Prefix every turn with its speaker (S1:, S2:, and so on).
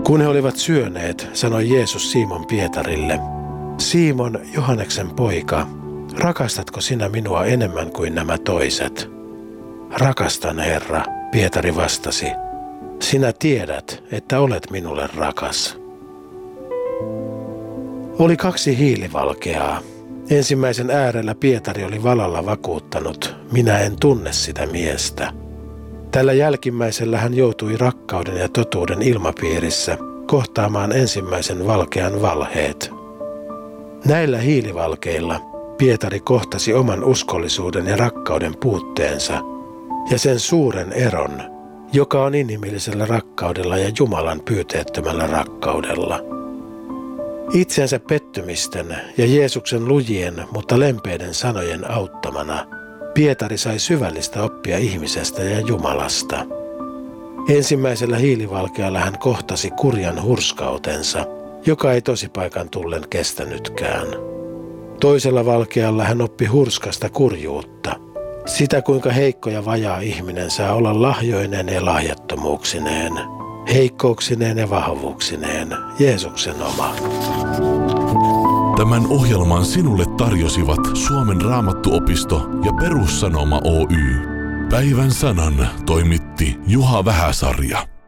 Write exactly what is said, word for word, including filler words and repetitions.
S1: Kun he olivat syöneet, sanoi Jeesus Simon Pietarille, Simon, Johanneksen poika, rakastatko sinä minua enemmän kuin nämä toiset? Rakastan, Herra, Pietari vastasi. Sinä tiedät, että olet minulle rakas. Oli kaksi hiilivalkeaa. Ensimmäisen äärellä Pietari oli valalla vakuuttanut, minä en tunne sitä miestä. Tällä jälkimmäisellä hän joutui rakkauden ja totuuden ilmapiirissä kohtaamaan ensimmäisen valkean valheet. Näillä hiilivalkeilla Pietari kohtasi oman uskollisuuden ja rakkauden puutteensa ja sen suuren eron, joka on inhimillisellä rakkaudella ja Jumalan pyyteettömällä rakkaudella. Itsensä pettymisten ja Jeesuksen lujien, mutta lempeiden sanojen auttamana Pietari sai syvällistä oppia ihmisestä ja Jumalasta. Ensimmäisellä hiilivalkealla hän kohtasi kurjan hurskautensa, joka ei tosipaikan tullen kestänytkään. Toisella valkealla hän oppi hurskasta kurjuutta, sitä kuinka heikko ja vajaa ihminen saa olla lahjoinen ja lahjattomuuksineen, heikkouksineen ja vahvuuksineen, Jeesuksen oma.
S2: Tämän ohjelman sinulle tarjosivat Suomen Raamattuopisto ja Perussanoma Oy. Päivän sanan toimitti Juha Vähäsarja.